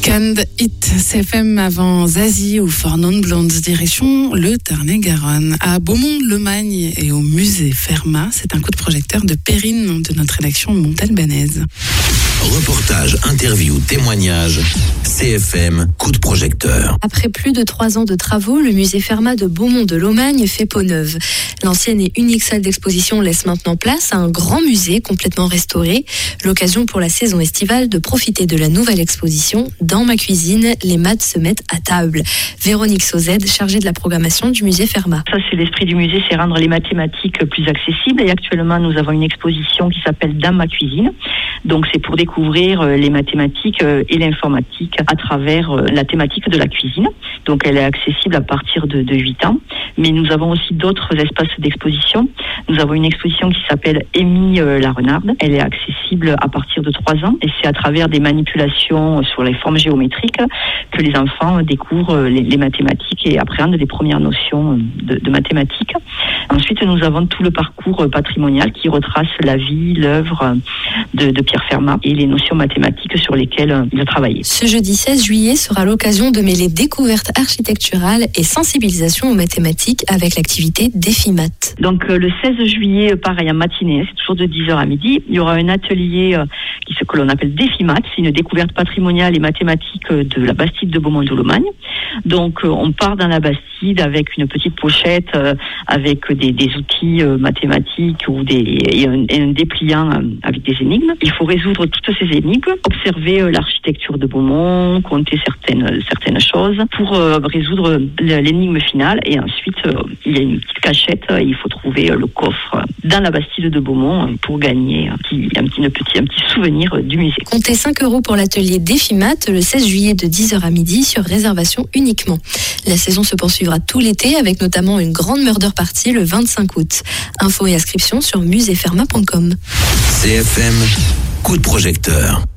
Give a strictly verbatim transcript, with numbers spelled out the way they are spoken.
Cannes Hit C F M avant Zazie ou For Non Blondes, direction le Tarn-et-Garonne. À Beaumont-le-Magne et au musée Fermat, c'est un coup de projecteur de Perrine de notre rédaction montalbanaise. Reportage, interview, témoignage, C F M, coup de projecteur. Après plus de trois ans de travaux, le musée Fermat de Beaumont-de-Lomagne fait peau neuve. L'ancienne et unique salle d'exposition laisse maintenant place à un grand musée complètement restauré. L'occasion pour la saison estivale de profiter de la nouvelle exposition. Dans ma cuisine, les maths se mettent à table. Véronique Sauzet, chargée de la programmation du musée Fermat. Ça, c'est l'esprit du musée, c'est rendre les mathématiques plus accessibles. Et actuellement, nous avons une exposition qui s'appelle Dans ma cuisine. Donc, c'est pour découvrir les mathématiques et l'informatique à travers la thématique de la cuisine. Donc, elle est accessible à partir de, de huit ans. Mais nous avons aussi d'autres espaces d'exposition. Nous avons une exposition qui s'appelle Amy la Renarde. Elle est accessible à partir de trois ans. Et c'est à travers des manipulations sur les formes géométriques que les enfants découvrent les, les mathématiques et appréhendent les premières notions de, de mathématiques. Ensuite, nous avons tout le parcours patrimonial qui retrace la vie, l'œuvre de, de Pierre Fermat et les notions mathématiques sur lesquelles il a travaillé. Ce jeudi seize juillet sera l'occasion de mêler découverte architecturale et sensibilisation aux mathématiques avec l'activité Défi Maths. Donc le seize juillet, pareil, en matinée, c'est toujours de dix heures à midi, il y aura un atelier qui ce que l'on appelle Défi Maths, c'est une découverte patrimoniale et mathématique de la Bastide de Beaumont-de-Lomagne. Donc on part dans la Bastide avec une petite pochette, avec des, des outils mathématiques ou des, et un, et un dépliant avec des énigmes. Il faut résoudre toutes ces énigmes, observer l'architecture de Beaumont, compter certaines, certaines choses pour résoudre l'énigme finale. Et ensuite, il y a une petite cachette, il faut trouver le coffre dans la Bastide de Beaumont pour gagner un petit, un petit, un petit, un petit souvenir du musée. Comptez cinq euros pour l'atelier Défi Maths le seize juillet de dix heures à midi sur réservation uniquement. La saison se poursuivra tout l'été avec notamment une grande murder party le vingt-cinq août. Infos et inscriptions sur musée fermat point com. C F M, coup de projecteur.